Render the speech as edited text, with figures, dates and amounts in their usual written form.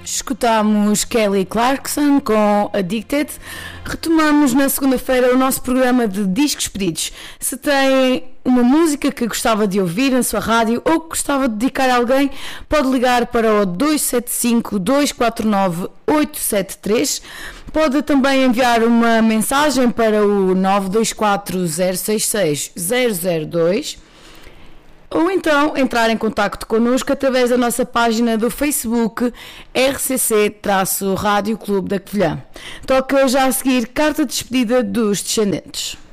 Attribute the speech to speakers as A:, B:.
A: Escutámos Kelly Clarkson com Addicted. Retomamos na segunda-feira o nosso programa de discos pedidos. Se tem uma música que gostava de ouvir na sua rádio ou que gostava de dedicar a alguém, pode ligar para o 275-249-873. Pode também enviar uma mensagem para o 924-066-002. Ou então entrar em contacto connosco através da nossa página do Facebook RCC-Rádio Clube da Covilhã. Toca já a seguir Carta de Despedida dos Descendentes.